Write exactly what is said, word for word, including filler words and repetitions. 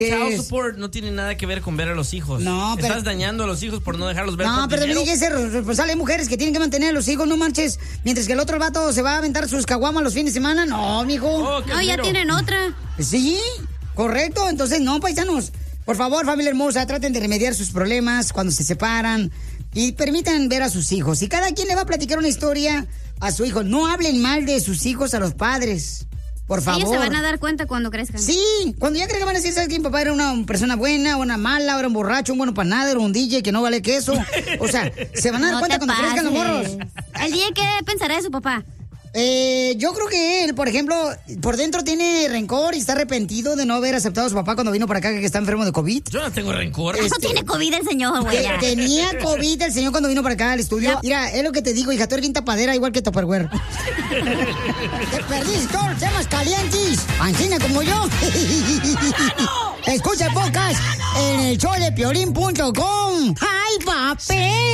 Child support no tiene nada que ver con ver a los hijos. No, pero... Estás dañando a los hijos por no dejarlos ver. No, pero también hay que ser responsable. Hay mujeres que tienen que mantener a los hijos, no marches. Mientras que el otro vato se va a aventar sus caguamas los fines de semana. No, mijo. Oh, no, ya tienen otra. Sí, correcto. Entonces, no, paisanos. Por favor, familia hermosa, traten de remediar sus problemas cuando se separan y permitan ver a sus hijos. Y cada quien le va a platicar una historia a su hijo. No hablen mal de sus hijos a los padres. Por favor. Ellos se van a dar cuenta cuando crezcan. Sí, cuando ya crezcan van a decir, ¿sabes quién? Papá era una persona buena, una mala, era un borracho, un bueno para nada, era un D J que no vale queso. O sea, se van a dar no cuenta cuando pases. crezcan los morros. ¿El D J qué pensará de su papá? Eh, yo creo que él, por ejemplo, por dentro tiene rencor y está arrepentido de no haber aceptado a su papá cuando vino para acá, que está enfermo de COVID. Yo no tengo rencor. Este, no tiene COVID el señor, güey. Tenía COVID el señor cuando vino para acá al estudio. Mira, es lo que te digo, hija, tú eres bien tapadera, igual que Tupperware. Te perdiste todos los temas calientes, ancina como yo. Escucha el podcast en el show de piolín punto com. ¡Ay, papel!